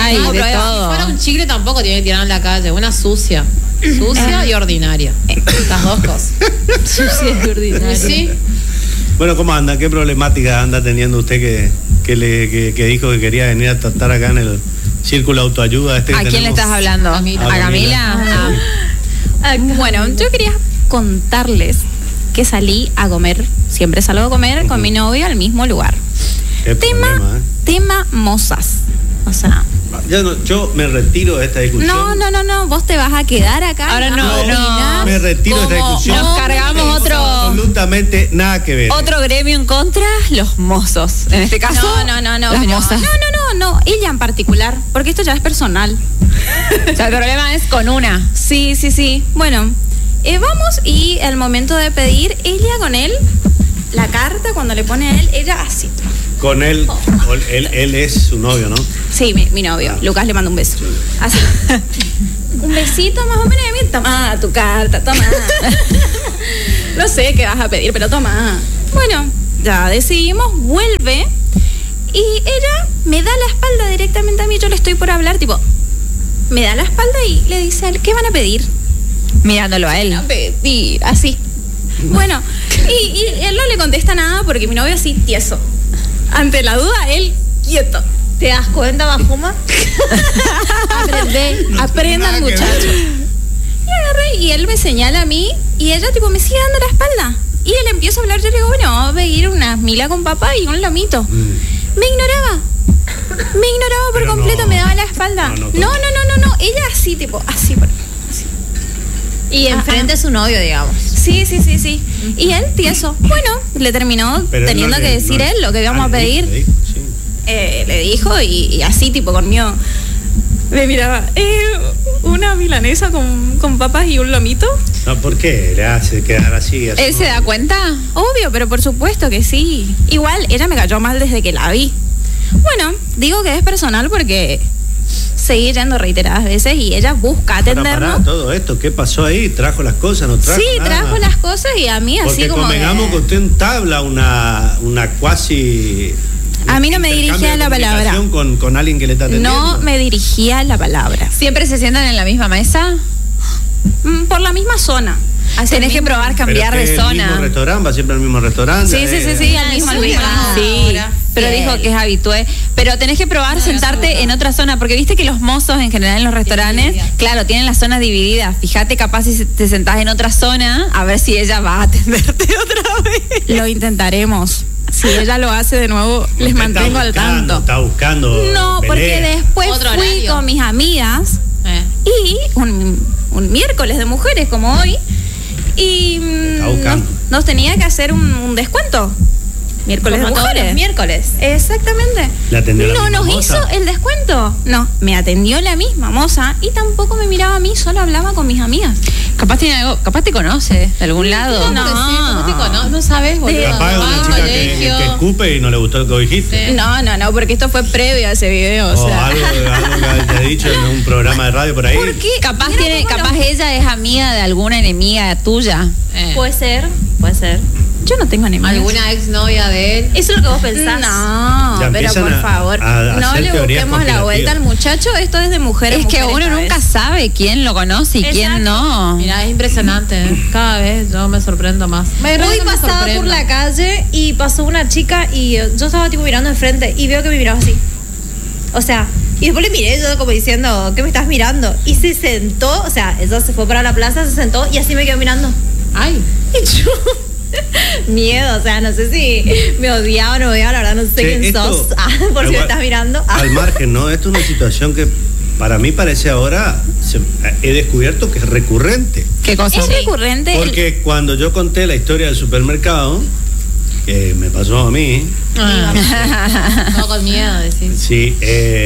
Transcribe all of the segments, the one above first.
hay No, de pero todo. Si fuera un chicle tampoco tiene que tirar en la calle. Una sucia. Sucia y ordinaria. Las dos cosas. Sucia y ordinaria. Sí. Bueno, ¿cómo anda? ¿Qué problemática anda teniendo usted que dijo que quería venir a tratar acá en el círculo de autoayuda? ¿A quién le estás hablando? Camila. ¿A Camila? Bueno, yo quería contarles que salí a comer, siempre salgo a comer con mi novio al mismo lugar. Qué problema, Tema mozas. O sea, yo me retiro de esta discusión. no, vos te vas a quedar acá. Ahora y vas no, a opinar me retiro de esta como discusión. Nos cargamos otro Absolutamente nada que ver. otro gremio en contra, los mozos. En este caso, No, las pero- mozas. No, ella en particular, porque esto ya es personal. O sea, el problema es con una. Sí. Bueno, vamos y el momento de pedir, ella con él, la carta cuando le pone a él, ella así. Con él es su novio, ¿no? Sí, mi novio. Lucas le manda un beso. Así. Un besito más o menos. Y toma tu carta, toma. No sé qué vas a pedir, pero toma. Bueno, ya decidimos, vuelve. Y ella me da la espalda directamente a mí. Yo le estoy por hablar, tipo, me da la espalda y le dice a él, ¿qué van a pedir? Mirándolo a él. A pedir, así. Bueno, y él no le contesta nada porque mi novio así tieso. Ante la duda, él quieto. ¿Te das cuenta, Bajuma? Aprendan, muchachos. Y agarré y él me señala a mí y ella tipo me sigue dando la espalda. Y él empieza a hablar, yo le digo, bueno, vamos a pedir una mila con papá y un lomito. Me ignoraba por Pero completo, no. me daba la espalda. No, ella así, tipo, así. Y enfrente a su novio, digamos. Sí. Y él tieso. Bueno, le terminó Pero teniendo no que le- decir no- él lo que íbamos a le pedir. dijo, sí. Le dijo y así tipo conmigo me miraba una milanesa con papas y un lomito. No, ¿por qué? Le hace quedar así. ¿Él se da cuenta? Obvio, pero por supuesto que sí. Igual ella me cayó mal desde que la vi. Bueno, digo que es personal porque seguí yendo reiteradas veces y ella busca Pará, atendernos. todo esto, ¿qué pasó ahí? ¿Trajo las cosas? ¿No trajo Sí, nada? trajo las cosas y a mí así Porque como convengamos que usted entabla una cuasi... A mí no me intercambio dirigía de la palabra. comunicación con alguien que le está atendiendo. no me dirigía la palabra. ¿Siempre se sientan en la misma mesa? Por la misma zona. Hacia Tenés el que mismo- probar Pero cambiar es de que el mismo zona. restaurante, va siempre al mismo restaurante. Sí, al mismo lugar. Sí, pero Fiel. dijo que es habitué. Pero tenés que probar sentarte en otra zona, porque viste que los mozos en general en los restaurantes, Divididas. claro, tienen las zonas divididas. Fíjate, capaz si te sentás en otra zona, a ver si ella va a atenderte otra vez. Lo intentaremos. Si ella lo hace de nuevo, les mantengo al tanto. Está buscando. No, porque pelea. después Otro fui horario. con mis amigas y un miércoles de mujeres como hoy y Está buscando. nos tenía que hacer un descuento. Miércoles Como de todos mujeres. los miércoles. Exactamente. ¿Le atendió la No misma nos moza? hizo el descuento. No, me atendió la misma moza y tampoco me miraba a mí, solo hablaba con mis amigas. Capaz tiene algo, capaz te conoce de algún lado. No. ¿Cómo te conoces? No sabes, boludo. Capaz es una Vas al chica colegio. que escupe y no le gustó lo que dijiste. Sí. No, porque esto fue previo a ese video. O O sea. algo que te ha dicho en un programa de radio por ahí. ¿Por qué? Capaz Mira tiene, cómo capaz no. ella es amiga de alguna enemiga tuya. Puede ser. Yo no tengo enemigos. ¿Alguna exnovia de él? Eso es lo que vos pensás. No, Ya pero empiezan por a- favor, a no hacer le teorías busquemos la vuelta al muchacho. Esto es de mujeres. Es que mujeres uno esta nunca vez. sabe quién lo conoce y quién Exacto. no. Mira, es impresionante. Cada vez yo me sorprendo más. Hoy pasaba por la calle y pasó una chica y yo estaba tipo mirando enfrente y veo que me miraba así. O sea, y después le miré yo como diciendo, ¿qué me estás mirando? Y se sentó, o sea, ella se fue para la plaza, se sentó y así me quedó mirando. Ay, Y yo, miedo, o sea, no sé si me odiaba o no me odiaba, la verdad no sé Che, quién esto- sos, por si me estás mirando. Al margen, ¿no? Esto es una situación que para mí parece ahora, he descubierto que es recurrente. ¿Qué cosa? Es recurrente. Porque cuando yo conté la historia del supermercado, que me pasó a mí, todo con miedo, decís. sí,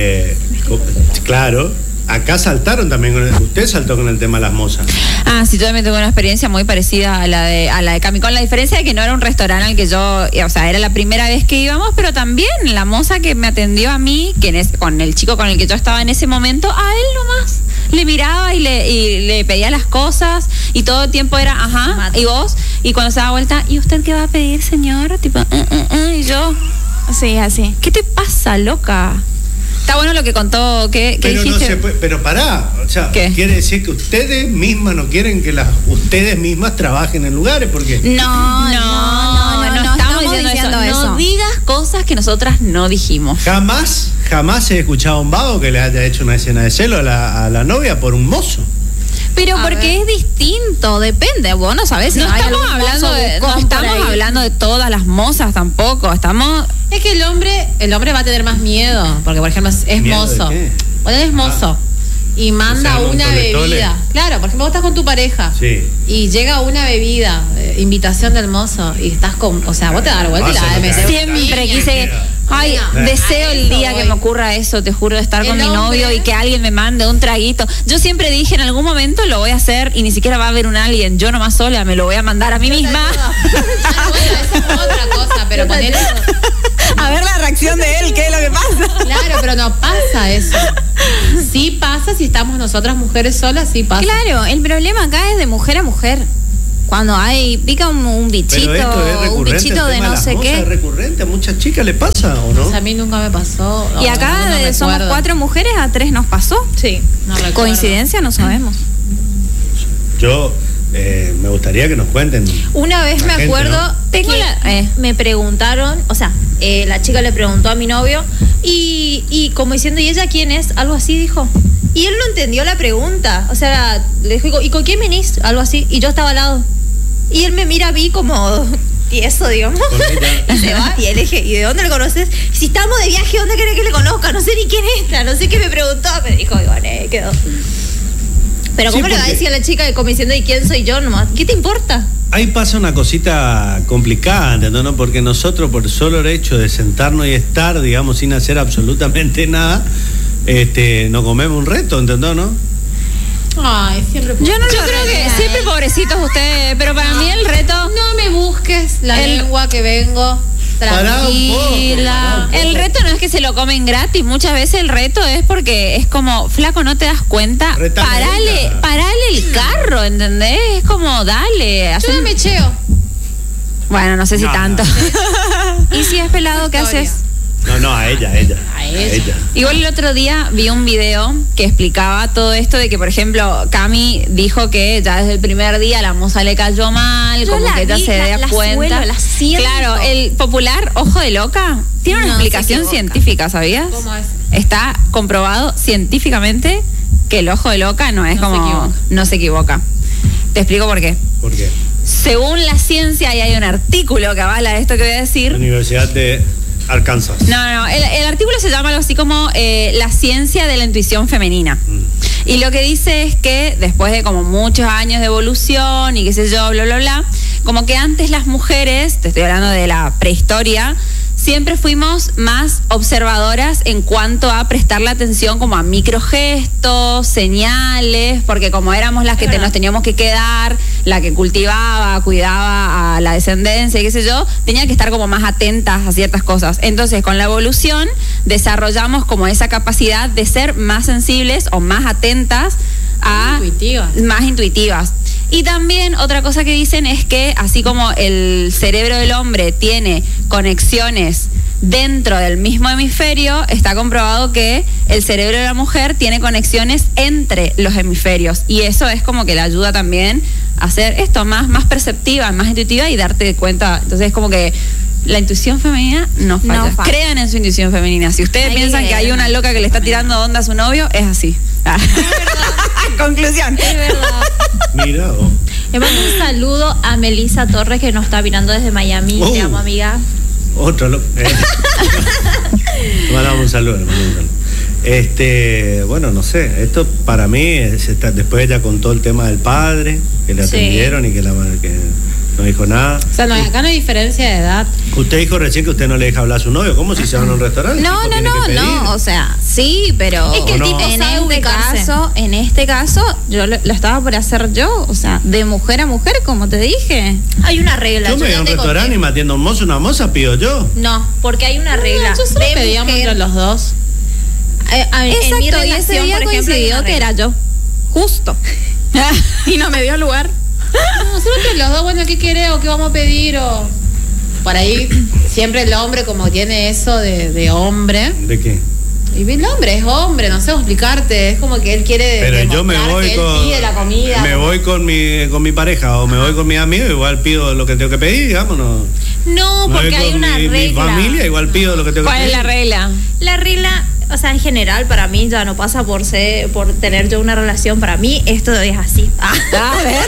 claro, acá saltaron también, usted saltó con el tema de las mozas. Ah, sí, yo también tengo una experiencia muy parecida a la de Cami, con la diferencia de que no era un restaurante al que yo, o sea, era la primera vez que íbamos, pero también la moza que me atendió a mí, con el chico con el que yo estaba en ese momento, a él nomás le miraba y le pedía las cosas y todo el tiempo era, ajá, y vos, y cuando se daba vuelta, ¿y usted qué va a pedir, señor? Tipo, y yo, Sí, así. ¿qué te pasa, loca? Está bueno lo que contó, ¿qué Pero dijiste? no se puede, pero pará, o sea, ¿Qué? quiere decir que ustedes mismas no quieren que ustedes mismas trabajen en lugares, porque No estamos diciendo eso. No digas cosas que nosotras no dijimos. jamás he escuchado a un vago que le haya hecho una escena de celo a la novia por un mozo. Pero A porque ver. es distinto, depende. Vos no sabés si No hay estamos algún hablando mozo de, buscón no por estamos ahí. hablando de todas las mozas tampoco. Estamos. Es que el hombre va a tener más miedo, porque por ejemplo es ¿Miedo de mozo. qué? O él es mozo y manda arma un una tole-tole. bebida. Claro, por ejemplo, vos estás con tu pareja Sí. y llega una bebida, invitación del mozo, y estás con, o sea, vos te das la vuelta y la Pasa de lo que meter. Siempre Niña, quise. mira. Ay, Mira, deseo a el eso día que voy. me ocurra eso, te juro, de estar con El mi novio hombre- y que alguien me mande un traguito. Yo siempre dije, en algún momento lo voy a hacer y ni siquiera va a haber un alguien. Yo nomás sola me lo voy a mandar a mí misma. Ah, bueno, esa es otra cosa, pero poner A ver la reacción de él, qué es lo que pasa. Claro, pero no pasa eso. Sí pasa si estamos nosotras mujeres solas, sí pasa. Claro, el problema acá es de mujer a mujer. Cuando pica un bichito, Pero esto es recurrente, un bichito el de tema no las sé mozas qué. es recurrente, a muchas chicas le pasa, ¿o no? O sea, a mí nunca me pasó. Y acá no me somos acuerdo. 4 mujeres, a 3 nos pasó. Sí. No recuerdo. Coincidencia no sabemos. Yo me gustaría que nos cuenten. Una vez La me gente, acuerdo ¿no? Tengo que me preguntaron, o sea, la chica le preguntó a mi novio y como diciendo, ¿y ella quién es? Algo así dijo. Y él no entendió la pregunta. O sea, le dijo, ¿y con quién venís? Algo así. Y yo estaba al lado. Y él me mira a mí como tieso, digamos. Con ella. Y se va. Y él dije, ¿y de dónde le conoces? Si estamos de viaje, ¿dónde querés que le conozca? No sé ni quién es esta. No sé qué me preguntó. Me dijo, y bueno, quedó. Pero Sí, ¿cómo le va a porque- decir a la chica como diciendo, ¿y quién soy yo nomás? ¿Qué te importa? Ahí pasa una cosita complicada, ¿entendés? ¿No? Porque nosotros, por solo el hecho de sentarnos y estar, digamos, sin hacer absolutamente nada, nos comemos un reto, ¿entendés? ¿No? Ay, siempre. Yo creo que siempre pobrecitos ustedes, pero para mí el reto. No me busques la El- lengua que vengo. Pará un poco, Tranquila. pará. El reto no es que se lo comen gratis, muchas veces el reto es porque es como, flaco, no te das cuenta, Retame ella. parale el carro, ¿entendés? Es como, dale, Yo hacen- no me cheo. Bueno, no sé si No, tanto. ¿Y si es pelado, qué Historia. haces? No, a ella. A ella. Igual el otro día vi un video que explicaba todo esto de que, por ejemplo, Cami dijo que ya desde el primer día la moza le cayó mal, Yo como la que ella vi, se la da cuenta. suelo, la siento. Claro, el popular ojo de loca tiene una No, se explicación equivoca. científica, ¿sabías? ¿Cómo es? Está comprobado científicamente que el ojo de loca no es No se como equivoca. no se equivoca. Te explico por qué. ¿Por qué? Según la ciencia, y hay un artículo que avala esto que voy a decir. Universidad de Arkansas. No, el artículo se llama algo así como la ciencia de la intuición femenina. Y lo que dice es que después de como muchos años de evolución y qué sé yo, bla, bla, bla, como que antes las mujeres, te estoy hablando de la prehistoria, siempre fuimos más observadoras en cuanto a prestarle atención como a microgestos, señales, porque como éramos las que nos teníamos que quedar, la que cultivaba, cuidaba a la descendencia y qué sé yo, tenía que estar como más atentas a ciertas cosas. Entonces, con la evolución desarrollamos como esa capacidad de ser más sensibles o más atentas a más intuitivas. Y también otra cosa que dicen es que así como el cerebro del hombre tiene conexiones dentro del mismo hemisferio, está comprobado que el cerebro de la mujer tiene conexiones entre los hemisferios. Y eso es como que le ayuda también a ser esto más perceptiva, más intuitiva y darte cuenta. Entonces es como que la intuición femenina no falla. No falla. Crean en su intuición femenina. Si ustedes Hay que piensan que creer hay en una la loca que le está tirando onda a su novio, es así. Conclusión. Es verdad. Mira, oh. Le mando un saludo a Melissa Torres que nos está mirando desde Miami. Te amo, amiga. Otro loco. Le mandamos un saludo, le mandamos un saludo. Bueno, no sé, esto para mí después ella contó el tema del padre, que le Sí. atendieron y que no dijo nada. O sea, no, acá no hay diferencia de edad. Usted dijo recién que usted no le deja hablar a su novio, ¿cómo si se van a un restaurante? No, El tipo no, tiene no, que pedir. no, o sea, sí, pero Es que el ¿O no? tipo en sabe este ubicarse. en este caso, yo lo estaba por hacer yo, o sea, de mujer a mujer, como te dije. Hay una regla. Yo me voy a un ya te restaurante y conté. me atiendo un mozo, una moza, pido yo. No, porque hay una regla. Yo solo de pedíamos mujer. entre los dos. En mi Exacto, y ese relación, día por ejemplo, hay coincidió una que regla. era yo, justo. Y no me dio lugar. No, solo entre los dos, bueno, ¿qué querés o qué vamos a pedir? O por ahí siempre el hombre como tiene eso de hombre. ¿De qué? Y el hombre es hombre, no sé cómo explicarte. Es como que él quiere. Pero yo me voy que él con. pide la comida. Me voy con mi pareja o me voy con mis amigos, igual pido lo que tengo que pedir, digamos, no. No, porque hay una regla. Mi familia, igual pido lo que tengo que pedir. ¿Cuál es la regla? La regla, o sea, en general, para mí ya no pasa por tener yo una relación. Para mí, esto es así. A ver.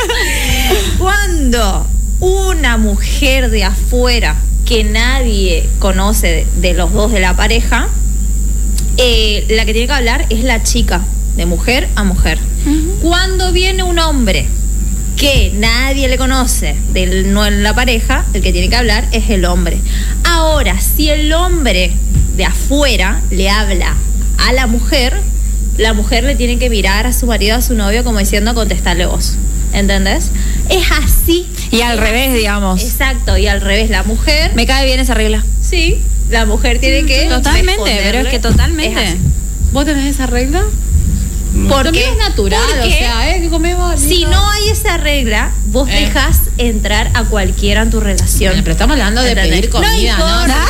Cuando una mujer de afuera que nadie conoce de los dos de la pareja, la que tiene que hablar es la chica, de mujer a mujer. Cuando viene un hombre que nadie le conoce, no en la pareja, el que tiene que hablar es el hombre. Ahora, si el hombre de afuera le habla a la mujer le tiene que mirar a su marido, a su novio, como diciendo, contestale vos. ¿Entendés? Es así. Y al revés, digamos. Exacto, y al revés, la mujer. Me cae bien esa regla. Sí, la mujer tiene que. Totalmente, pero es que totalmente. Es así. ¿Vos tenés esa regla? Porque Lo mío es natural, o sea, que comemos. Si no hay esa regla, vos dejas entrar a cualquiera en tu relación. Pero estamos hablando de ¿Entendés? pedir comida, ¿no? importa.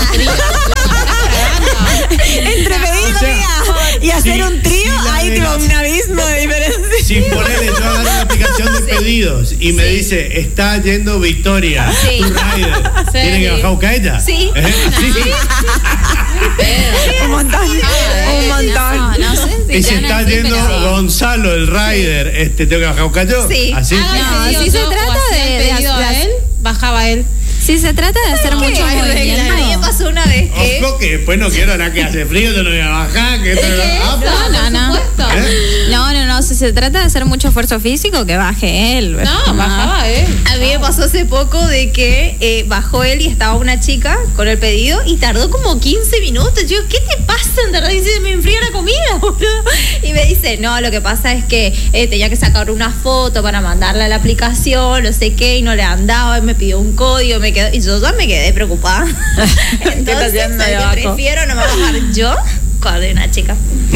Entre pedir comida y hacer un trío, hay tipo un abismo de diferencia. Si ponele, yo agarro la aplicación de pedidos y me dice, está yendo Victoria, Sí. tu rider, Sí. ¿tiene que bajar a buscar ella? Sí. ¿Sí? Un montón. Un montón. No sé Y si tan está así, yendo pero- Gonzalo, el rider, ¿tengo que bajar a buscar yo? Sí. ¿Así? No, si se trata de pedido a hacer- él, bajaba él. Si se trata de hacer mucho A mí me movimiento. pasó una vez que. Ojo que después no quiero nada que hace frío, yo no voy a bajar, que esto No. ¿Eh? No, si se trata de hacer mucho esfuerzo físico, que baje él. No, bajaba él. A mí me pasó hace poco de que bajó él y estaba una chica con el pedido y tardó como 15 minutos. Yo, ¿qué te pasa? Dice, me enfría la comida, boludo. Y me dice, no, lo que pasa es que tenía que sacar una foto para mandarla a la aplicación, no sé qué, y no le andaba, y me pidió un código, y yo ya me quedé preocupada. Entonces, haciendo ahí ¿sabes qué? abajo? Prefiero no me bajar yo con una chica.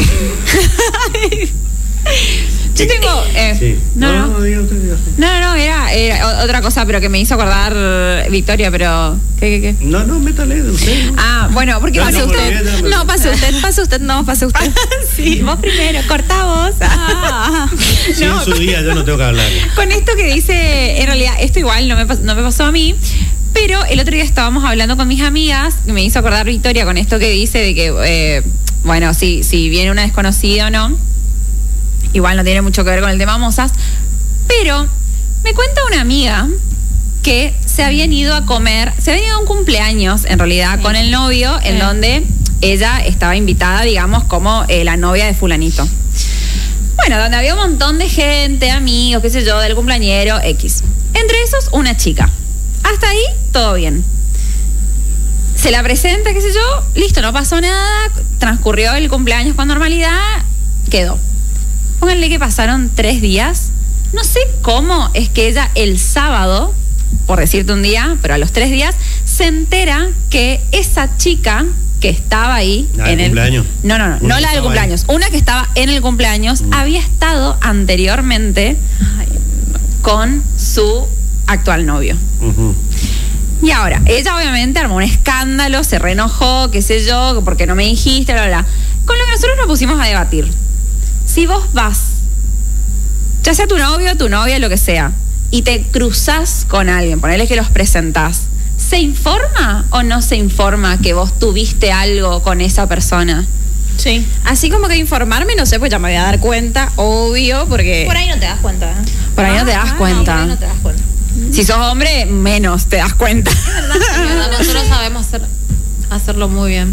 Yo tengo. Sí. No, diga usted, diga usted. no, era otra cosa, pero que me hizo acordar Victoria, pero. ¿Qué? No, métale de usted. Ah, bueno, porque No, pase no, usted. porque ya- No, pase usted, no, pase usted. Sí, vos primero, cortá vos. Si en su día yo no tengo que hablar. Con esto que dice, en realidad, esto igual no me pasó a mí, pero el otro día estábamos hablando con mis amigas, y me hizo acordar Victoria con esto que dice de que, bueno, si viene una desconocida o no, igual no tiene mucho que ver con el tema mozas, pero me cuenta una amiga que se habían ido a comer, se habían ido a un cumpleaños, en realidad, con el novio, en donde ella estaba invitada, digamos, como la novia de fulanito. Bueno, donde había un montón de gente, amigos, qué sé yo, del cumpleañero X. Entre esos, una chica. Hasta ahí, todo bien. Se la presenta, qué sé yo, listo, no pasó nada, transcurrió el cumpleaños con normalidad, quedó. Pónganle que pasaron 3 días. No sé cómo es que ella el sábado, por decirte un día, pero a los 3 días, se entera que esa chica que estaba ahí ¿La del cumpleaños? No Una la que del estaba cumpleaños. Una que estaba en el cumpleaños había estado anteriormente con su actual novio. Ujú. Y ahora, ella obviamente armó un escándalo, se reenojó, qué sé yo, porque no me dijiste, bla, bla. Con lo que nosotros nos pusimos a debatir. Si vos vas, ya sea tu novio, tu novia, lo que sea, y te cruzás con alguien, ponele que los presentás, ¿se informa o no se informa que vos tuviste algo con esa persona? Sí. Así como que informarme, no sé, pues ya me voy a dar cuenta, obvio, porque. Por ahí no te das cuenta. Por ahí no te das cuenta. Por ahí no te das cuenta. Si sos hombre, menos te das cuenta. Nosotros sabemos hacerlo muy bien.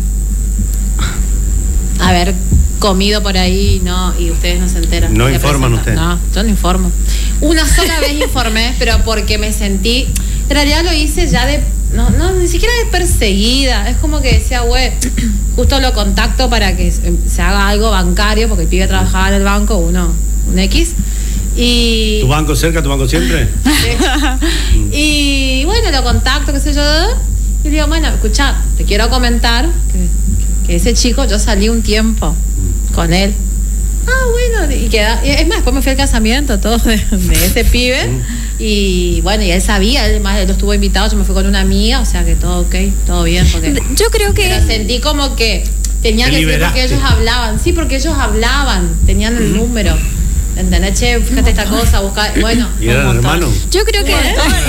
Haber comido por ahí, no, y ustedes no se enteran. No Se informan presentan. ustedes. No, yo no informo. Una sola vez informé, pero porque me sentí, en realidad lo hice ya de, no, ni siquiera de perseguida. Es como que decía, güey, justo lo contacto para que se haga algo bancario, porque el pibe trabajaba en el banco, un X. Y ¿Tu banco cerca, tu banco siempre? y bueno, lo contacto, qué sé yo. Y le digo, bueno, escucha, te quiero comentar que ese chico, yo salí un tiempo con él. Ah, bueno, y es más, después me fui al casamiento todo de ese pibe. Y bueno, y él sabía, además él lo estuvo invitado, yo me fui con una amiga, o sea que todo ok, todo bien. Porque, Yo creo que. pero sentí como que tenía Te que ser liberaste. porque ellos hablaban. Sí, porque ellos hablaban, tenían el número. ¿Entendés? Che, fíjate esta cosa, busca. Bueno, ¿Y eran un montón. hermanos? Yo creo que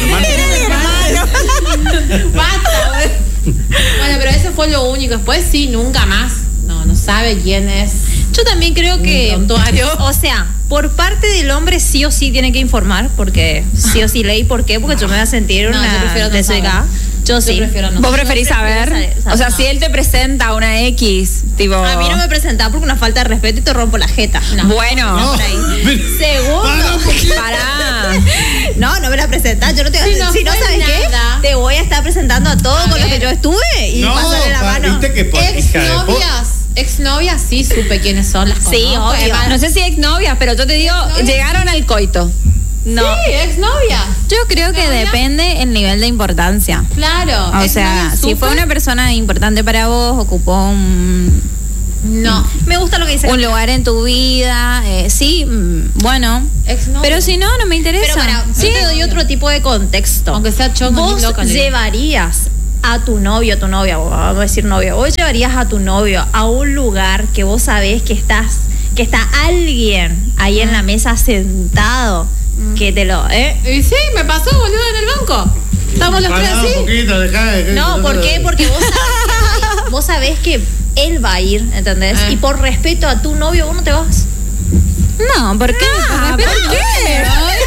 Basta, güey. Bueno, pero eso fue lo único. Después sí, nunca más. No sabe quién es. Yo también creo que, Un tontuario. o sea, por parte del hombre sí o sí tiene que informar, porque sí o sí ley. ¿Por qué? Porque yo me voy a sentir No, yo una prefiero no desubicada. saber. Yo sí. prefiero no ¿Vos saber. preferís Yo prefiero saber? saber, O sea, no. si él te presenta una X, tipo... A mí no me presentaba porque una falta de respeto y te rompo la jeta. No. Bueno, No. Por ahí. Pero- Segundo. Para un poquito. pará. No me la presentás. Yo no te Si no si no fue sabes nada. qué, te voy a estar presentando a todos A con los que ver. yo estuve y No, pasarle la mano. viste que por hija de po- Exnovias sí supe quiénes son las Sí, conozco. obvio. Además, No sé si exnovias, pero yo te digo, Exnovias. llegaron al coito. No. Sí, exnovias. yo creo que ¿Novia? depende el nivel de importancia. Claro. O sea, exnovias si fue supe. una persona importante para vos, ocupó No. Me gusta lo que dice. un lugar en tu vida, sí, bueno. Exnovia. Pero si no, no me interesa. Pero para, sí, yo te doy otro tipo de contexto. Aunque sea chongo, Vos ni loca, le digo. llevarías a tu novio, tu novia, vamos a decir novio, vos llevarías a tu novio a un lugar que vos sabés que está alguien ahí en la mesa sentado que te lo, Y sí, me pasó, boludo, en el banco. Estamos los tres Pará un así. poquito, dejá. No, ¿por qué? Porque vos sabés que él va a ir, ¿entendés? Y por respeto a tu novio, vos no te vas. no, ¿por qué? ¿por qué?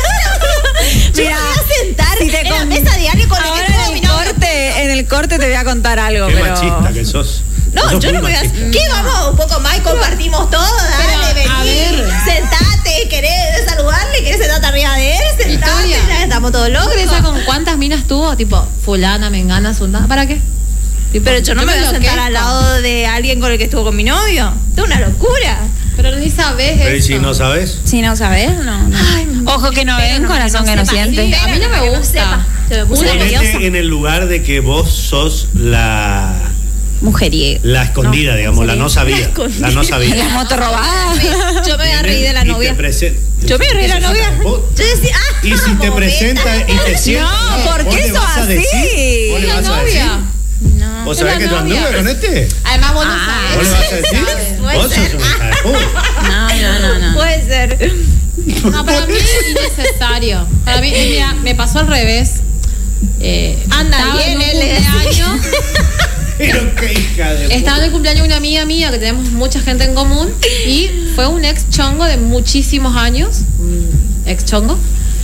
Yo me voy a sentar si te en la con- mesa diaria con el Ahora que tuvo mi novio. en el corte te voy a contar algo, Qué pero... machista que sos. No, Sos yo no muy me voy a... machista. ¿Qué? Vamos un poco más y compartimos todo, dale, Pero, a vení, ver. sentate, querés saludarle, querés sentarte arriba de él, sentate, Historia. ya estamos todos locos. ¿Vos crees con cuántas minas tuvo? Tipo, fulana, mengana, sultana. ¿Para qué? Tipo, Pero yo no me voy a sentar enloquezco. al lado de alguien con el que estuvo con mi novio. Esto es una locura. Pero ni sabés Pero ¿y eso. si no sabes? Si no sabes, no. Ojo que no ven, corazón que no sepa. siente. Sí, a mí no me gusta. Sepa. Yo me puse Una nerviosa. Ponete en el lugar de que vos sos la Mujeriego. escondida, digamos, la no sabía. escondida. La no sabía. Las motos robadas. Yo me voy a reír de la Y te novia. Yo me voy a reír de la novia. Yo decía, Y si te presenta y te sienta. No, ¿por ¿vos qué le sos vas a así? decir? ¿Vos le La vas a decir? novia. No. ¿Vos Es sabés la que tú novia. anduvas con este? Además, vos no ¿Vos sabés. le vas a decir? Puede Vos sos ser. una hija de puta. No. puede ser. No, para mí es innecesario. Para mí, mira, me pasó al revés. Anda estaba bien, en un él le decía. cumpleaños. Pero qué hija de Estaba en el cumpleaños de una amiga mía que tenemos mucha gente en común y fue un ex chongo de muchísimos años, un ex chongo.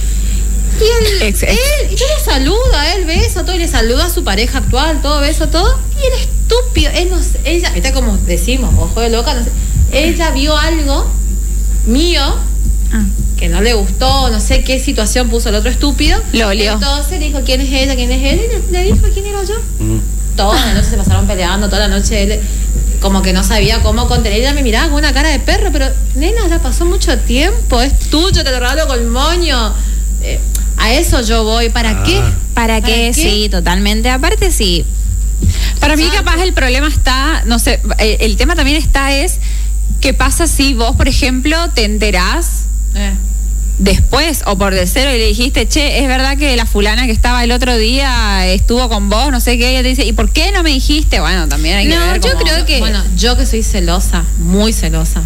Y él, Ex. él, y yo le saludo a él, beso, todo, y le saludo a su pareja actual, todo, beso, todo. Y el estúpido, él no sé, ella, está como decimos, ojo de loca, no sé, ella vio algo mío que no le gustó, no sé qué situación puso el otro estúpido. Lo olió. Entonces le dijo quién es ella, quién es él, y le dijo quién era yo. Mm. Toda la noche se pasaron peleando, toda la noche él como que no sabía cómo contener. Ella me miraba con una cara de perro, pero nena, ya pasó mucho tiempo, es tuyo, te lo regalo con moño. A eso yo voy, ¿para qué? ¿Para qué? Sí, totalmente. Aparte, sí. Para mí capaz el problema está, no sé, el tema también está es, ¿qué pasa si vos, por ejemplo, te enterás después o por tercero y le dijiste, che, es verdad que la fulana que estaba el otro día estuvo con vos, no sé qué, ella te dice, ¿y por qué no me dijiste? Bueno, también hay que No, ver yo cómo- creo que... Bueno, yo que soy celosa, muy celosa.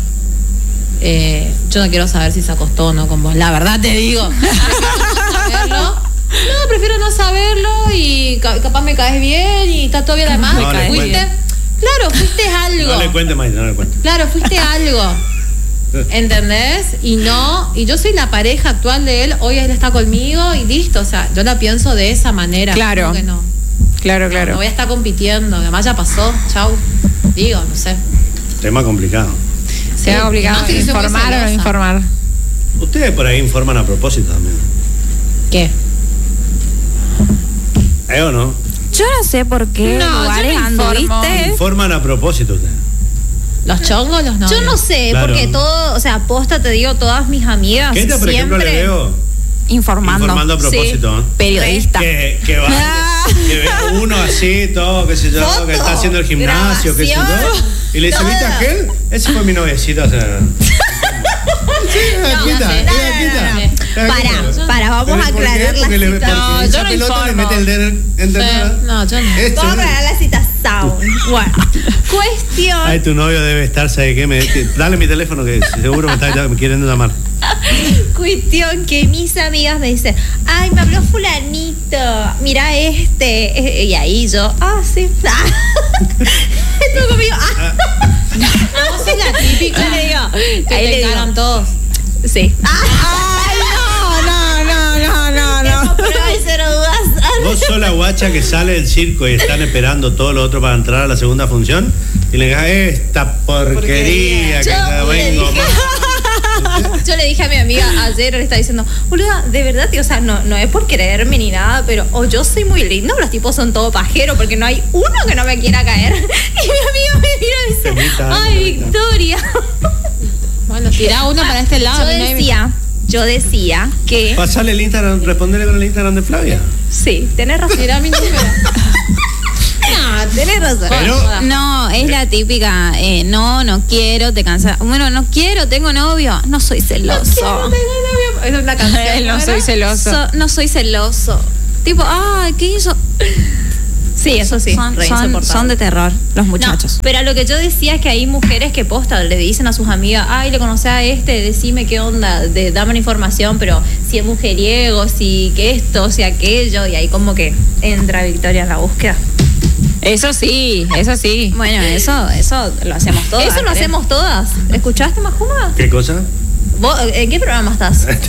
Yo no quiero saber si se acostó o no con vos. La verdad te digo. Prefiero no saberlo y capaz me caes bien y está todo bien. Además, No le fuiste... cuentes. Claro, fuiste algo. No le cuentes, Maite, no le cuentes. Claro, fuiste algo. ¿Entendés? Y yo soy la pareja actual de él, hoy él está conmigo y listo. O sea, yo la pienso de esa manera. Claro. Como que no. Claro, No claro. voy a estar compitiendo. Además ya pasó. Chau. Digo, no sé. Tema complicado. Se va complicado No, sí, soy muy informar o no celosa. informar. Ustedes por ahí informan a propósito también. ¿Qué? ¿O no? Yo no sé por qué No, yo lugares no informo. anduviste. Informan a propósito ustedes. ¿Los chongos los novios? Yo no sé, Claro. porque todo, o sea, posta te digo, todas mis amigas ¿Qué por ejemplo, le siempre... veo? Informando. Informando a propósito. ¿eh? Periodista. Que va, que ve uno así, todo, qué sé yo, Foto, que está haciendo el gimnasio, qué sé yo. grabación, Y le dice, ¿viste todo. aquel? Ese fue mi noviecito hace... Sí, era quita, sé. era quita. Para, vamos a aclarar la Porque situación. No, esa yo no pelota le informo. mete el dedo en No, yo no. Este, Vamos a aclarar la sound. Bueno, cuestión. Ay, tu novio debe estar, ¿sabe qué? Dale mi teléfono que seguro me quieren llamar. Cuestión que mis amigas me dicen, ay, me habló fulanito, mira y ahí yo, sí. Estuvo conmigo, No, soy la típica. Yo le digo, que ahí te le digo, encaran todos. sí. Ay, no. Pero hay cero dudas. Vos sos la guacha que sale del circo y están esperando todo lo otro para entrar a la segunda función y le digas, esta porquería que ya vengo más. Yo le dije a mi amiga ayer, le estaba diciendo, boluda, de verdad, tío, o sea, no es por creerme ni nada, pero o yo soy muy linda o los tipos son todo pajeros, porque no hay uno que no me quiera caer. Y mi amiga me mira y dice, Temita, ay, Victoria. Bueno, tira una para este lado. Yo decía que... Pasale el Instagram, respondele con el Instagram de Flavia. Sí, tenés razón. Tira mi número. No, tenés razón. Pero No, es la típica, no quiero, te cansa. Bueno, no quiero, tengo novio. No soy celoso. Es una canción. No soy celoso. No soy celoso. Tipo, ¿qué hizo? Sí, eso sí, re insoportable. Son de terror los muchachos. No, pero lo que yo decía es que hay mujeres que posta le dicen a sus amigas, ay, le conocé a decime qué onda, dame una información, pero si es mujeriego, si que esto, si aquello, y ahí como que entra Victoria en la búsqueda. Eso sí. Bueno, eso lo hacemos todos. Eso lo hacemos todas. ¿Escuchaste, Majuma? ¿Qué cosa? ¿Vos en qué programa estás? ¿En ¿En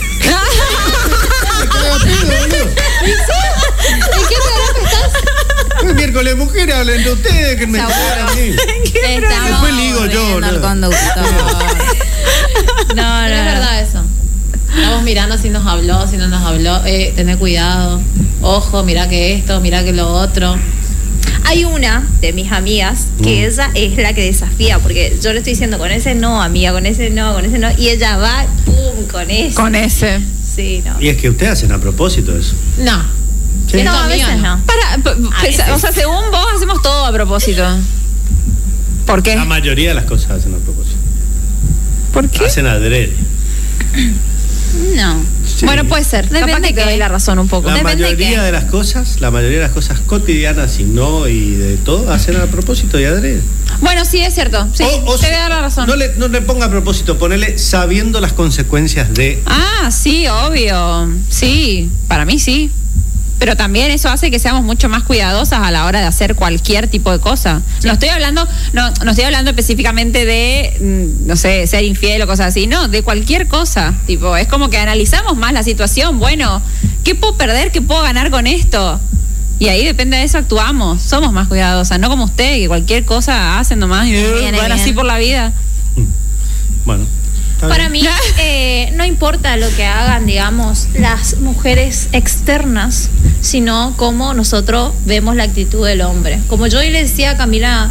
qué programa estás? El miércoles de mujeres, hablen de ustedes que me escuchan a mí. Después le digo yo, el ¿no? conductor. No, Pero es verdad eso. Estamos mirando si nos habló, si no nos habló. Tener cuidado. Ojo, mira que esto, mira que lo otro. Hay una de mis amigas que ella es la que desafía, porque yo le estoy diciendo con ese no, amiga, con ese no, y ella va, pum, con ese. Con ese. Sí, no. Y es que ustedes hacen a propósito eso. No. Sí. No, a veces no. O sea, según vos hacemos todo a propósito. ¿Por qué? La mayoría de las cosas hacen a propósito. ¿Por qué? Hacen adrede. No. Sí. Bueno, puede ser. Depende Capaz que te qué. doy la razón un poco. La Depende mayoría qué. de las cosas cotidianas y de todo, hacen a propósito y adrede. Bueno, sí, es cierto. Sí, te voy a dar la razón. No le ponga a propósito, ponele sabiendo las consecuencias de. Sí, obvio. Sí, para mí sí. Pero también eso hace que seamos mucho más cuidadosas a la hora de hacer cualquier tipo de cosa. No estoy hablando específicamente de, no sé, ser infiel o cosas así. No, de cualquier cosa. Tipo, es como que analizamos más la situación. Bueno, ¿qué puedo perder? ¿Qué puedo ganar con esto? Y ahí depende de eso actuamos. Somos más cuidadosas, no como usted, que cualquier cosa hacen nomás y van así por la vida. Bueno. Para mí, no importa lo que hagan, digamos, las mujeres externas, sino cómo nosotros vemos la actitud del hombre. Como yo hoy le decía a Camila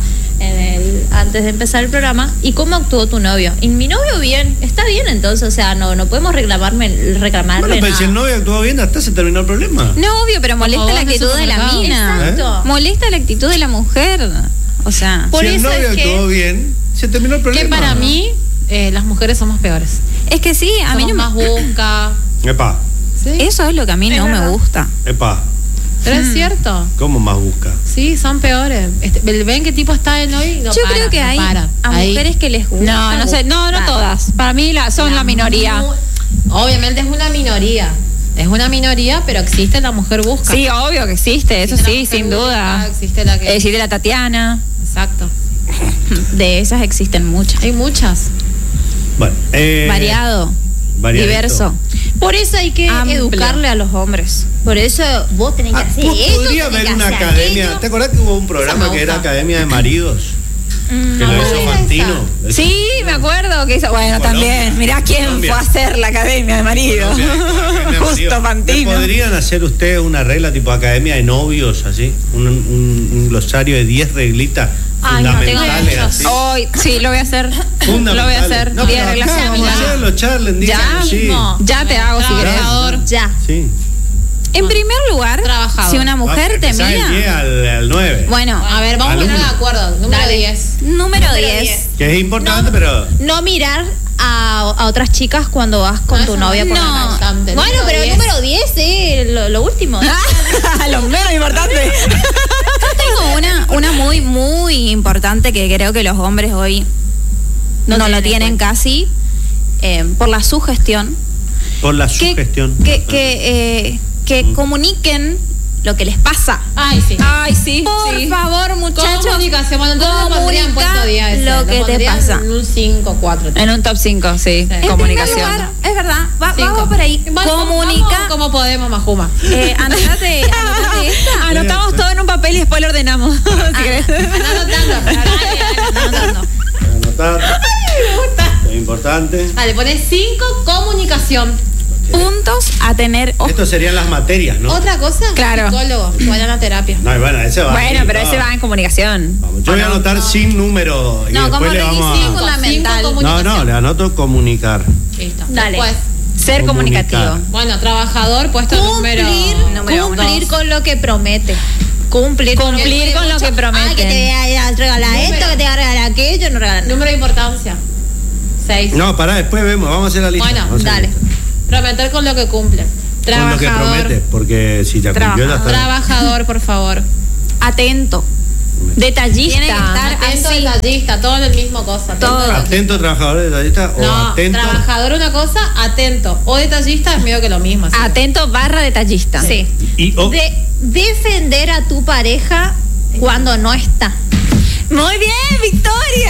antes de empezar el programa, ¿y cómo actuó tu novio? Y mi novio bien, está bien entonces, o sea, no podemos reclamarle Bueno, pero nada. si el novio actuó bien, hasta se terminó el problema. No, obvio, pero molesta vos la en el actitud de la supermercado. mina. Exacto. Molesta la actitud de la mujer. O sea, Por Si el eso novio es que- actuó bien, se terminó el problema. Que para mí, las mujeres somos peores. es que sí, a mí Somos no más me... busca. Epa, ¿Sí? Eso es lo que a mí Es no me verdad. gusta. epa. Pero es cierto. ¿Cómo más busca? Sí, son peores. ¿Ven qué tipo está en hoy? No Yo para, creo que no hay para. a Ahí. mujeres que les gusta. No sé, no buscar. todas. Para mí son la minoría. Obviamente es una minoría. Es una minoría, pero existe la mujer busca. Sí, obvio que existe, eso Existe la sí, mujer sin busca, duda. Existe la que. Existe la Tatiana. Exacto. De esas existen muchas. Hay muchas. Bueno, Variado, variadito. diverso. Por eso hay que Amplio. educarle a los hombres. Por eso vos tenés que hacer esto, Podría tenés haber que una hacer academia. aquello. ¿Te acordás que hubo un programa Esa me que era gusta. Academia de Maridos? Que lo hizo era Fantino. Sí, me acuerdo que hizo. Bueno, Colombia. también. Mirá quién Colombia. fue a hacer la academia de marido. Justo Fantino. ¿Podrían hacer ustedes una regla tipo academia de novios, así? Un glosario de 10 reglitas Ay, no, tengo fundamentales, muchos. así. Hoy, sí, lo voy a hacer. Lo Fundamentales. voy a hacer. No, 10 pero reglas acá vamos a familiares. hacerlo, charlen, Ya digan, sí. mismo. Ya te hago si querés. Trabajador. Ya. Sí. En primer lugar, Trabajador. si una mujer te Empezás del 10 mira... al 9. Bueno, A ver, vamos a poner de Alumno. acuerdo. Número 10. número Número 10. 10. Que es importante, pero. No mirar a otras chicas cuando vas con No, tu eso novia por no la es calle. importante. Bueno, Número pero 10. el número 10 es lo último. Lo menos importante. Yo tengo una muy, muy importante que creo que los hombres hoy no lo tienen casi, por la sugestión. Por la sugestión. Que comuniquen lo que les pasa. Ay, sí. Ay, sí. Por favor, muchachos. Comunicación. Bueno, entonces le pondrían puesto 10 lo que te pasa. En un 5, 4. En un top 5, sí. En Comunicación. primer lugar, es verdad. Cinco. Vamos por ahí. Comunica. ¿Cómo podemos, Majuma? Anotate esta. Anotamos todo en un papel y después lo ordenamos. Si querés. Anotando. Anotar. Es importante. Vale, pones 5, comunicación. Puntos a tener. Esto serían las materias, ¿no? Otra cosa, Claro. psicólogo, vayan a terapia. No, y bueno, ese va. Bueno, ahí, pero no. ese va en comunicación. Vamos, yo voy a anotar sin número. Y No, como después le vamos requisito a... fundamental. No, le anoto comunicar. Listo. Dale. Después, Ser Comunicar. comunicativo. bueno, trabajador, puesto número Cumplir dos. con lo que promete. Cumplir con lo que prometen. Ay, que te voy a regalar esto, que te voy a regalar aquello, no regalan nada. Número de importancia. 6. No, pará, después vemos, vamos a hacer la lista. Bueno, Vamos a hacer la dale. lista. Prometer con lo que cumple. Con lo que promete, porque si ya cumplió, ya está. Trabajador, por favor. Atento. Detallista. Tiene que estar Atento, así. detallista, todo en el mismo cosa. Todo. Atento, trabajador, detallista o No, atento. trabajador una cosa, atento. O detallista es medio que lo mismo. así. Atento / detallista. Sí. Y Defender a tu pareja cuando no está. Muy bien, Victoria.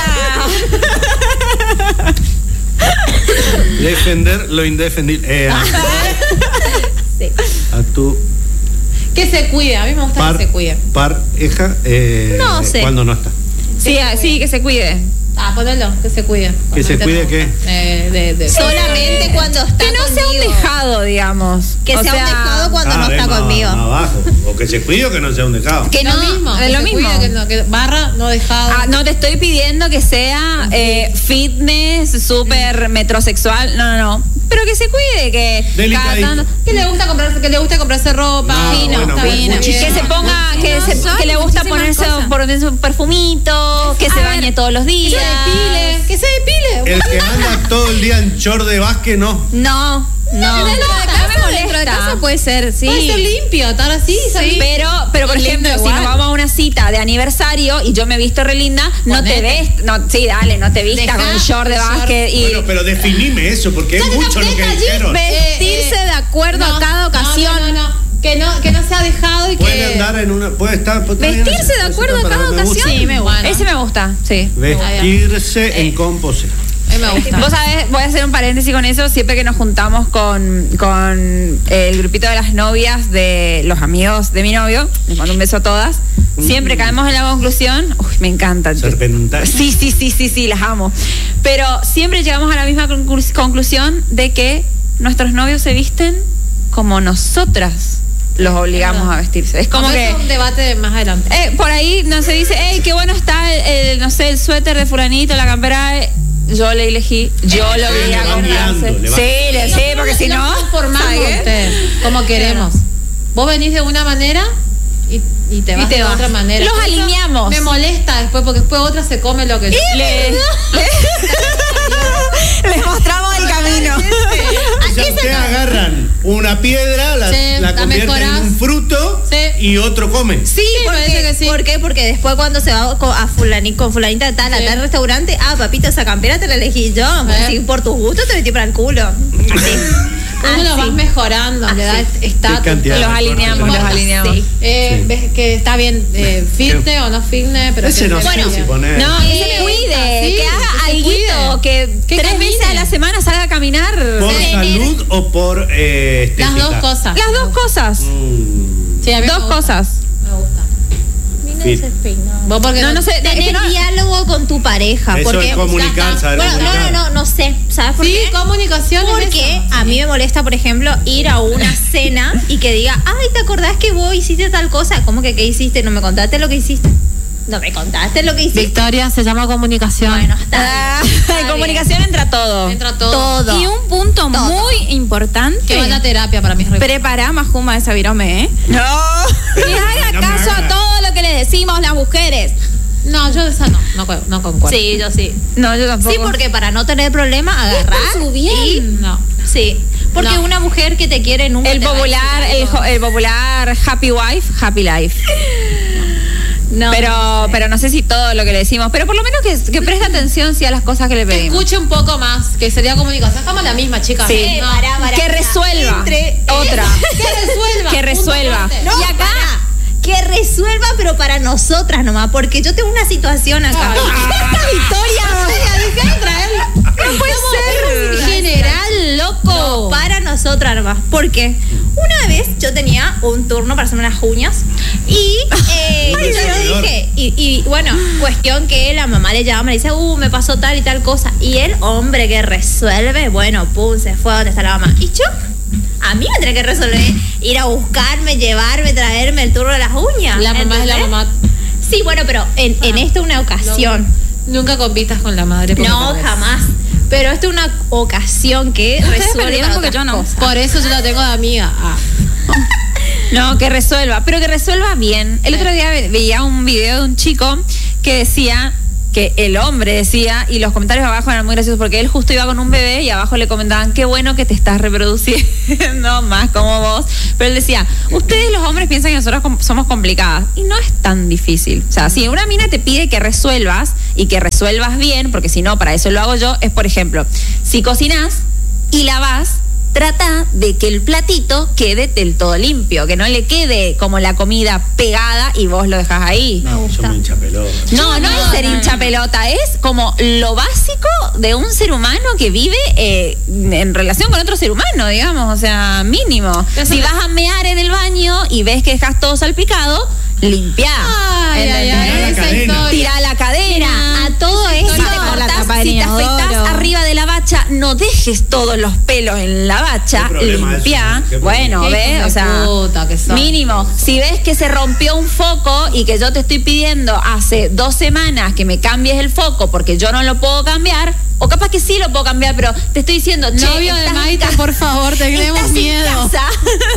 defender lo indefendible. Sí. A tu Que se cuide, a mí me gusta que se cuide. pareja No sé. cuando no está. Sí, que se cuide. Ah, ponelo, que se cuide. ¿Que se cuide qué? Solamente cuando está Que no sea un conmigo. dejado, digamos. Que O sea un dejado cuando no ve está más- conmigo. más abajo. O que se cuide o que no sea un dejado. Que Lo no, mismo. es que lo se mismo. cuide, que barra, no dejado. No te estoy pidiendo que sea fitness, súper metrosexual, no. Pero que se cuide, que Delicadito. Que le gusta comprarse ropa. No, fino, bueno, está bien, muchísimo. está que bien. se ponga, que le gusta ponerse un perfumito, que se bañe todos los días. Que se depile. El que anda todo el día en short de básquet, no. No. Dentro de casa puede ser, sí. Puede ser limpio, estar así. salir. Pero por Y ejemplo, lindo si igual. nos vamos a una cita de aniversario y yo me visto re linda, no te Ponete. ves, sí, dale, no te vistas Dejá con un short de el short. básquet y Bueno, pero definime eso, porque es mucho lo que dijeron. Vestirse de acuerdo a cada ocasión. No. Que no sea dejado y Puede que. andar en una. Puede estar. Vestirse de acuerdo a cada ocasión. Sí, me gusta. ese me gusta, sí. Vestirse en composé. A mí me gusta. Vos sabés, voy a hacer un paréntesis con eso, siempre que nos juntamos con el grupito de las novias de los amigos de mi novio, les mando un beso a todas, siempre caemos en la conclusión, uy, me encantan. Serpental. Sí, las amo. Pero siempre llegamos a la misma conclusión de que nuestros novios se visten como nosotras los obligamos a vestirse. Es como Vamos a que hacer un debate más adelante. por ahí no se dice, qué bueno está no sé, el suéter de fulanito, la campera. Yo le elegí, yo lo obligué le a van guiando, comprarse. le van- Sí, porque si no, Nos conformamos ¿sabes? ustedes, como queremos. Vos venís de una manera y te vas de otra manera. Los Eso alineamos. Me molesta después, porque después otra se come lo que yo. Les mostramos el camino. O sea, ustedes agarran una piedra, la la convierten en mejorás. un fruto Sí. y otro come. Sí, parece que sí. ¿Por qué? Porque después cuando se va con fulanita tal, a Sí. tal restaurante, papito, esa campera te la elegí yo. Porque si por tus gustos te metí para el culo. Así. Uno lo vas mejorando, le da estatus. Qué cantidad Los de alineamos, cortes. los alineamos. Sí. Ves que está bien fitness o no fitness, pero Ese que no se- sé si poner. No, que se cuide, Sí, que haga que se alguito, cuide. que 3 veces a la semana salga a caminar. ¿Por salud o por Las estética? dos cosas. Las dos cosas. Mm, Sí, a mí me Dos gusta. cosas. Me gusta. fit. Vos porque No sé, es que Tener no- diálogo con tu pareja. Eso Porque, es comunicar, saber bueno, comunicar. no sé. ¿Sabes por Sí, qué? comunicación es Porque eso. a mí me molesta, por ejemplo, ir a una cena y que diga, ay, ¿te acordás que vos hiciste tal cosa? ¿Cómo que qué hiciste? ¿No me contaste lo que hiciste? ¿No me contaste lo que hiciste? Victoria, se llama comunicación. Bueno, está bien. Está bien. Comunicación entra todo. Entra todo. Y un punto muy importante. Que vaya a terapia para mis recursos. Prepara Majuma de Sabirome, ¿eh? No. Que haga No me caso haga. a todo lo que le decimos las mujeres. No, yo de esa no concuerdo. Sí, yo sí. No, yo tampoco. Sí, porque para no tener problema, agarrar por su bien. y... No. Sí, porque No. una mujer que te quiere nunca El te va a popular, decir algo. el popular happy wife, happy life. No, pero no sé si todo lo que le decimos, pero por lo menos que preste atención sí a las cosas que le Que pedimos. escuche un poco más, que sería comunicación. Estamos la misma, chicas. Sí. No. Que resuelva. Otra. Que resuelva. Que resuelva. Punto No, aparte. Y acá- que resuelva, pero para nosotras nomás, porque yo tengo una situación acá. Ay. Esta Victoria, No puede ser. General, loco. no, para nosotras nomás. Porque una vez yo tenía un turno para hacerme unas uñas y yo le dije, y bueno, cuestión que la mamá le llama, le dice, me pasó tal y tal cosa. Y el hombre que resuelve, bueno, pum, se fue a donde está la mamá. Y yo, a mí me tiene que resolver, ir a buscarme, llevarme, traerme el turno de las uñas. La mamá es la ¿entendés? mamá. Sí, bueno, pero en esta una ocasión. Nunca compitas con la madre. porque No, perdés. jamás. Pero esta es una ocasión que resuelve perdieron porque otras yo no. cosas. Por eso yo la tengo de amiga. No, que resuelva, pero que resuelva bien. El otro día veía un video de un chico que decía, que el hombre decía, y los comentarios abajo eran muy graciosos porque él justo iba con un bebé y abajo le comentaban, qué bueno que te estás reproduciendo más como vos. Pero él decía, ustedes los hombres piensan que nosotros somos complicadas. Y no es tan difícil. O sea, si una mina te pide que resuelvas y que resuelvas bien, porque si no, para eso lo hago yo, es por ejemplo, si cocinás y lavás, trata de que el platito quede del todo limpio, que no le quede como la comida pegada y vos lo dejás ahí. No, yo me hincha pelota. No es ser hincha pelota, es como lo básico de un ser humano que vive en relación con otro ser humano, digamos, o sea, mínimo. Si vas a mear en el baño y ves que dejas todo salpicado, limpiá. Ay, ay, Tirá la ay, esa cadena. historia. Tira la cadena. A todo esto, Si te la cortás, tapa del si te inodoro. afeitás arriba de la bacha, no dejes todos los pelos en la bacha, ¿Qué problema limpia. eso? ¿Qué Bueno, problema? Qué ¿ves? hijos O de sea, puta que son. mínimo. Si ves que se rompió un foco y que yo te estoy pidiendo hace 2 semanas que me cambies el foco porque yo no lo puedo cambiar, o capaz que sí lo puedo cambiar, pero te estoy diciendo, che, Novio de estás en Maite, casa- por favor, tenemos estás en miedo. casa.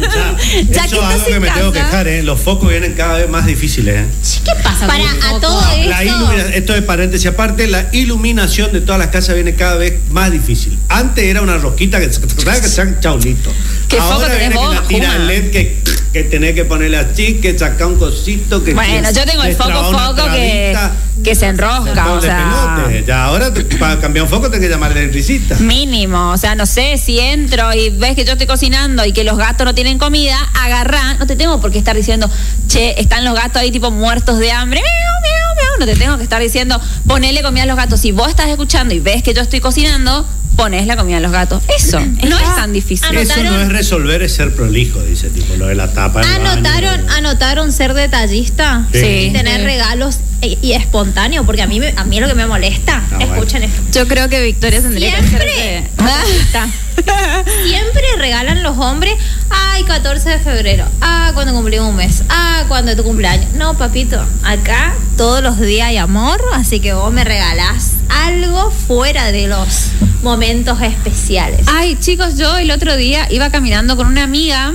Ya, eso es algo que me tengo que quejar, ¿eh? Los focos vienen cada vez más difíciles, ¿eh? ¿Qué pasa Para con el a foco? todo Esto es paréntesis aparte, la iluminación de todas las casas viene cada vez más difícil. Antes era una rosquita que chaulito. ¿Qué foco Ahora tenés viene vos, que la tira Juma? LED que tenés que ponerle así, que saca un cosito, que Bueno, yo tengo el destraba foco una que trabita. se enrosca, o Doble sea, pelote. Ya ahora para cambiar un foco tenés que llamar al electricista. mínimo, o sea, no sé, si entro y ves que yo estoy cocinando y que los gatos no tienen comida, agarrá, no te tengo por qué estar diciendo, che, están los gatos ahí tipo muertos de hambre, miau, miau, miau, no te tengo que estar diciendo, ponele comida a los gatos. Si vos estás escuchando y ves que yo estoy cocinando, pones la comida a los gatos. Eso, no es tan difícil. Eso no es resolver, es ser prolijo, dice tipo, lo de la tapa. del baño. ¿Anotaron ser detallista? Sí. Y tener regalos y espontáneo, porque a mí lo que me molesta, bueno. escuchen esto. Yo creo que Victoria tendría que Siempre. ser Siempre regalan los hombres, ay, 14 de febrero, cuando cumplimos un mes, cuando es tu cumpleaños. No, papito, acá todos los días hay amor, así que vos me regalás algo fuera de los momentos especiales. Ay, chicos, yo el otro día iba caminando con una amiga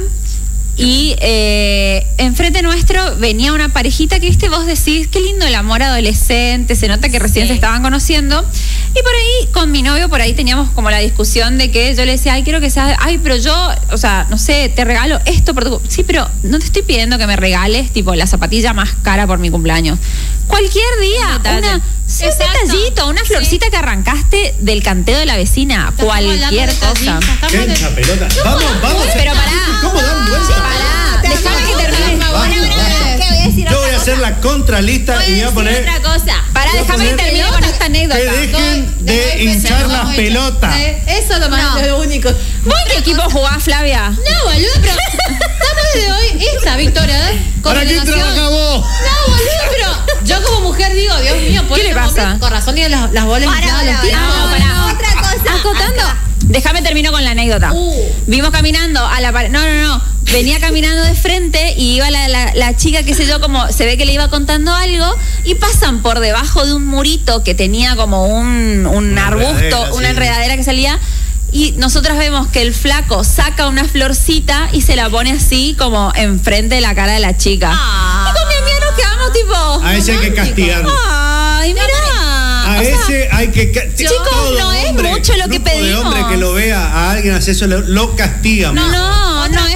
y enfrente nuestro venía una parejita que, viste, vos decís, qué lindo el amor adolescente, se nota que recién Sí. se estaban conociendo. Y por ahí, con mi novio, por ahí teníamos como la discusión de que yo le decía, ay, quiero que seas, ay, pero yo, o sea, no sé, te regalo esto por tu... Sí, pero no te estoy pidiendo que me regales, tipo, la zapatilla más cara por mi cumpleaños. Cualquier día, un Exacto. detallito, una florcita que arrancaste del canteo de la vecina, Estamos hablando cualquier de cosa. detallista, estamos ¿Qué de- hincha pelota? Vamos. Pero pará. ¿Cómo dan vuelta? Pará, déjame que termine. ¿Qué voy a decir? Yo voy a hacer la contralista y voy a poner otra cosa. Pará, Voy a déjame que poner- termine con esta anécdota. que dejen de hinchar las pelotas. Eso es lo más No. lo único. ¿Vos en qué equipo jugás, Flavia? No, boludo, pero estamos desde hoy esta victoria, ¿eh? ¿Para qué Coordinación. trabaja vos? No, boludo, pero yo como mujer digo, Dios mío, ¿por ¿Qué le pasa? Con razón tiene las bolas infladas, los tíos. pará. Otra cosa. Acotando. Déjame termino con la anécdota. Vimos caminando a la pared. No. Venía caminando de frente y iba la chica, qué sé yo, como se ve que le iba contando algo y pasan por debajo de un murito que tenía como un Una arbusto, enredadera, una sí. enredadera que salía. Y nosotras vemos que el flaco saca una florcita y se la pone así como enfrente de la cara de la chica. Y con mi amiga nos quedamos tipo... A ese hay que castigarlo. Ay, mirá. A O sea, ese hay que chicos, todo no es hombre, mucho lo que grupo de pedimos. hombre que lo vea a alguien hacer eso lo castiga. No es tanto lo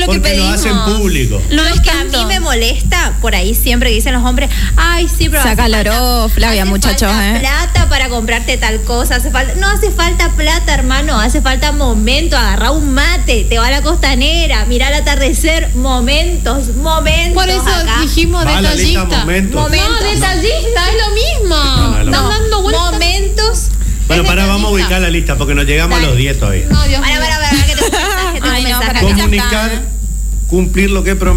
porque pedimos. lo hacen público. No Lo es que a tanto. mí me molesta por ahí siempre que dicen los hombres, ay, sí, pero Saca hace el oro, Flavia, hace muchachos, falta plata para comprarte tal cosa, no hace falta plata, hermano, hace falta momento, agarrá un mate, te va a la costanera, mirá el atardecer, momentos. Por eso acá. dijimos Va a la lista detallista. momentos. Momentos. No, detallista, es lo mismo. No, es lo Están mismo. dando vueltas. Momentos. Bueno, Es vamos a detallista. ubicar la lista porque no llegamos a los 10 todavía. No, Dios mío. Para, que tengo un mensaje, Ay, no, para acá. que ya Comunicar, está. cumplir lo que promete.